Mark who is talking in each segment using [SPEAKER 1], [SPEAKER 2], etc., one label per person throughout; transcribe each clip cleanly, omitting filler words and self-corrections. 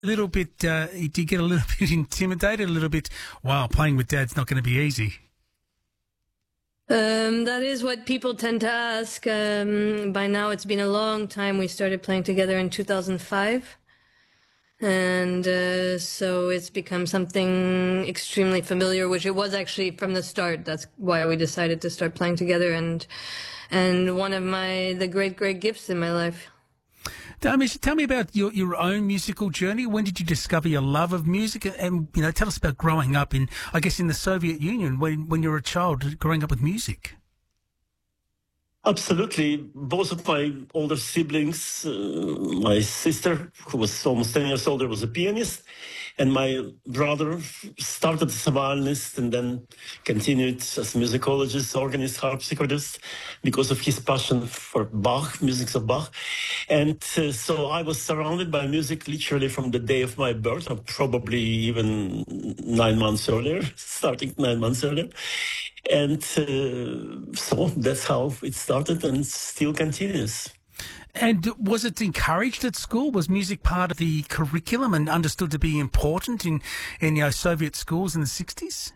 [SPEAKER 1] A little bit, do you get a little bit intimidated, a little bit, wow, playing with Dad's not going to be easy?
[SPEAKER 2] That is what people tend to ask. By now, it's been a long time. We started playing together in 2005. And so it's become something extremely familiar, which it was actually from the start. That's why we decided to start playing together. And one of the great gifts in my life.
[SPEAKER 1] Tell me about your own musical journey. When did you discover your love of music? And, tell us about growing up in the Soviet Union when you were a child, growing up with music.
[SPEAKER 3] Absolutely. Both of my older siblings, my sister, who was almost 10 years older, was a pianist. And my brother started as a violinist and then continued as a musicologist, organist, harpsichordist, because of his passion for Bach, music of Bach. And so I was surrounded by music literally from the day of my birth, or probably even 9 months earlier, starting 9 months earlier. And so that's how it started and still continues.
[SPEAKER 1] And was it encouraged at school? Was music part of the curriculum and understood to be important in Soviet schools in the 60s?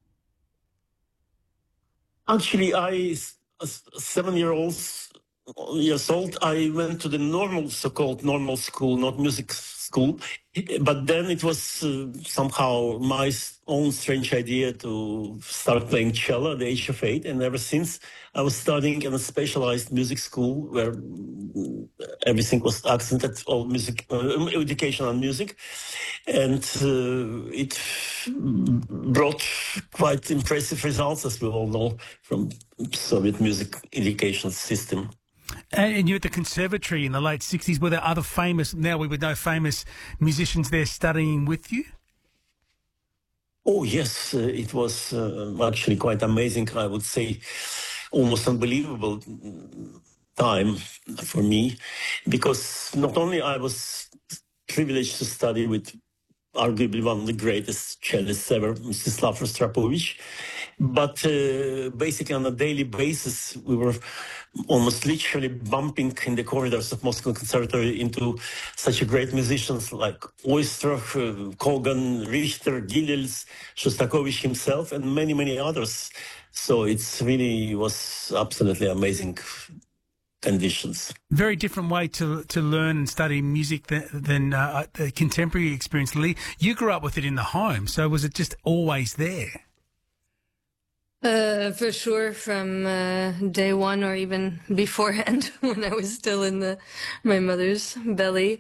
[SPEAKER 3] Actually, as 7 years old, I went to the so-called normal school, not music school. But then it was somehow my own strange idea to start playing cello at the age of 8. And ever since, I was studying in a specialized music school where everything was accented, all music, education on music. And it brought quite impressive results, as we all know, from Soviet music education system.
[SPEAKER 1] And you at the conservatory in the late 60s, were there other famous musicians there studying with you?
[SPEAKER 3] Oh, yes. It was actually quite amazing, I would say, almost unbelievable time for me, because not only I was privileged to study with arguably one of the greatest cellists ever, Mstislav Rostropovich, but basically on a daily basis, we were almost literally bumping in the corridors of Moscow Conservatory into such a great musicians like Oistrakh, Kogan, Richter, Gilels, Shostakovich himself, and many, many others. So it's really was absolutely amazing conditions.
[SPEAKER 1] Very different way to learn and study music than the contemporary experience. Lee, you grew up with it in the home, so was it just always there?
[SPEAKER 2] For sure, from day one or even beforehand, when I was still in my mother's belly.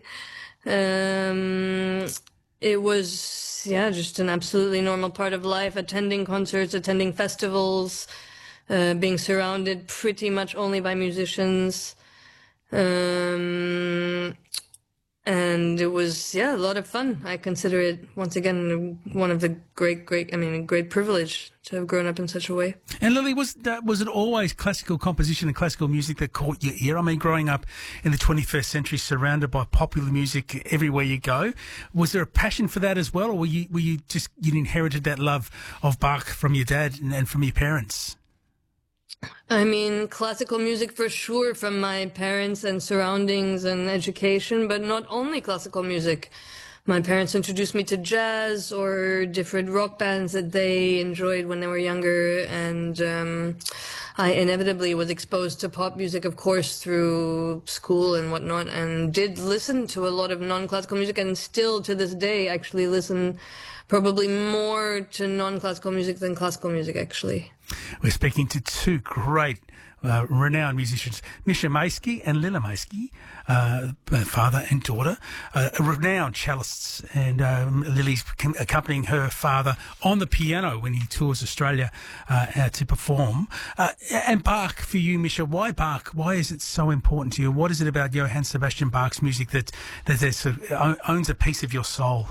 [SPEAKER 2] It was, just an absolutely normal part of life, attending concerts, attending festivals, being surrounded pretty much only by musicians. And it was, a lot of fun. I consider it, once again, one of the great privilege to have grown up in such a way.
[SPEAKER 1] And Lily, was it always classical composition and classical music that caught your ear? I mean, growing up in the 21st century, surrounded by popular music everywhere you go, was there a passion for that as well, or you inherited that love of Bach from your dad and from your parents?
[SPEAKER 2] I mean, classical music for sure from my parents and surroundings and education, but not only classical music. My parents introduced me to jazz or different rock bands that they enjoyed when they were younger, and I inevitably was exposed to pop music, of course, through school and whatnot, and did listen to a lot of non-classical music, and still to this day actually listen probably more to non-classical music than classical music, actually.
[SPEAKER 1] We're speaking to two great, renowned musicians, Misha Maisky and Lila Maisky, father and daughter, renowned cellists, and Lily's accompanying her father on the piano when he tours Australia to perform. And Bach, for you, Misha, why Bach? Why is it so important to you? What is it about Johann Sebastian Bach's music that owns a piece of your soul?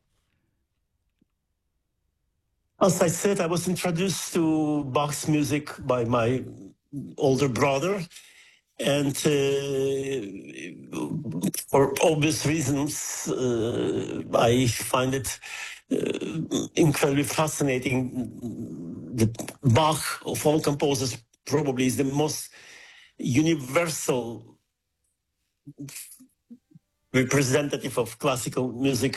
[SPEAKER 3] As I said, I was introduced to Bach's music by my older brother, and for obvious reasons, I find it incredibly fascinating that Bach, of all composers, probably is the most universal representative of classical music